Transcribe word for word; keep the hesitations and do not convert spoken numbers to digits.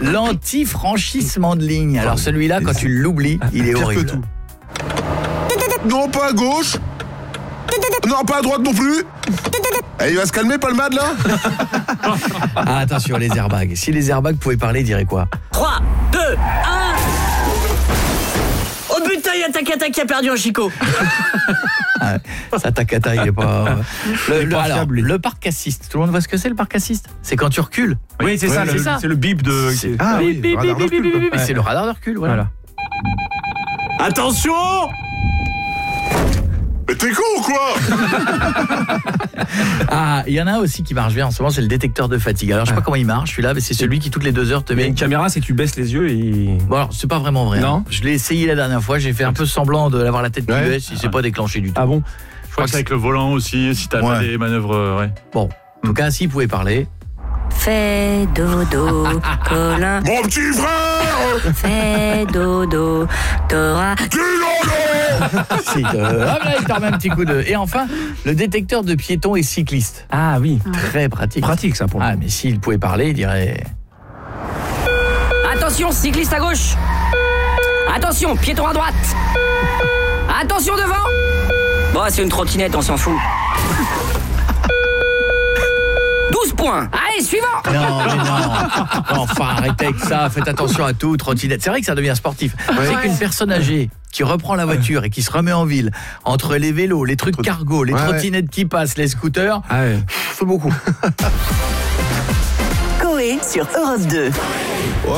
L'anti-franchissement de ligne. Alors celui-là, quand tu l'oublies, il est horrible. Tout. Non, pas à gauche. Non, pas à droite non plus. Eh, il va se calmer, Palmade, là. Ah, attention, les airbags. Si les airbags pouvaient parler, ils diraient quoi? trois, deux, un. Oh putain, il y a Takata qui a perdu un chicot. Ah, ça, Takata, il est pas... Le, le, pas alors, fiable, lui. le parc assist. Tout le monde voit ce que c'est, le parc assist? C'est quand tu recules. Oui, c'est Ouais, ça, c'est le- ça. c'est le bip de... C'est- Ah oui, Bip, bip, radar bip, de recul, bip, quoi. bip, bip. C'est le radar de recul, voilà. Voilà. Attention! Mais t'es con ou quoi? Ah, il y en a un aussi qui marche bien en ce moment, c'est le détecteur de fatigue. Alors, je sais pas comment il marche, celui-là, mais c'est celui qui, toutes les deux heures, te Il y a met... une caméra, c'est que tu baisses les yeux et... Bon, alors, c'est pas vraiment vrai. Non. hein. Je l'ai essayé la dernière fois, j'ai fait un peu semblant de l'avoir la tête qui Ouais. baisse, il s'est pas déclenché du tout. Ah bon? Je crois que c'est avec le volant aussi, si t'as Ouais. pas des manœuvres, euh, ouais. Bon, en tout cas, s'il pouvait parler... Fais dodo, Colin. Mon petit frère. Fais dodo, t'auras... Dis non, non. Si, euh, hop là, il te remet un petit coup de... Et enfin, le détecteur de piétons et cyclistes. Ah oui. Très pratique. Pratique ça pour le Ah, coup. mais s'il pouvait parler, il dirait... Attention, cycliste à gauche. Attention, piéton à droite. Attention devant. Bon, c'est une trottinette, on s'en fout. douze points. Allez, suivant. Non, mais non. Enfin, arrêtez avec ça. Faites attention à tout, trottinette. C'est vrai que ça devient sportif. C'est qu'une personne âgée qui reprend la voiture et qui se remet en ville, entre les vélos, les trucs cargo, les Ouais, trottinettes qui passent, les scooters, Ah ouais. c'est beaucoup. Coé sur Europe deux.